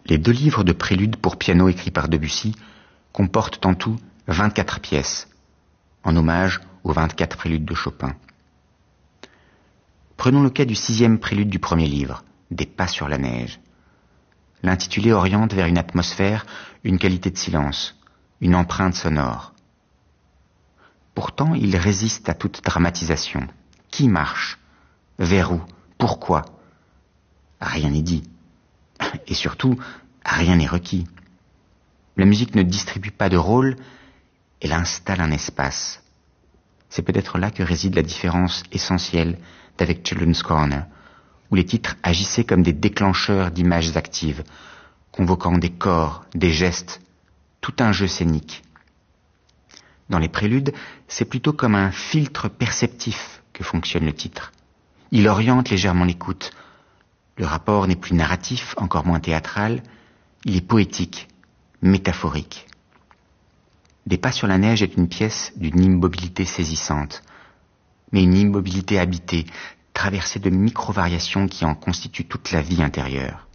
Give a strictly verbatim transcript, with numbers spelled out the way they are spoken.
Les deux livres de préludes pour piano écrits par Debussy comportent en tout vingt-quatre pièces, en hommage aux vingt-quatre préludes de Chopin. Prenons le cas du sixième prélude du premier livre, Des pas sur la neige. L'intitulé oriente vers une atmosphère, une qualité de silence, une empreinte sonore. Pourtant, il résiste à toute dramatisation. Qui marche? Vers où? Pourquoi? Rien n'est dit. Et surtout, rien n'est requis. La musique ne distribue pas de rôle, elle installe un espace. C'est peut-être là que réside la différence essentielle d'Avec Children's Corner, où les titres agissaient comme des déclencheurs d'images actives, convoquant des corps, des gestes, tout un jeu scénique. Dans les préludes, c'est plutôt comme un filtre perceptif que fonctionne le titre. Il oriente légèrement l'écoute. Le rapport n'est plus narratif, encore moins théâtral, il est poétique, métaphorique. Des pas sur la neige est une pièce d'une immobilité saisissante, mais une immobilité habitée, traversée de micro-variations qui en constituent toute la vie intérieure.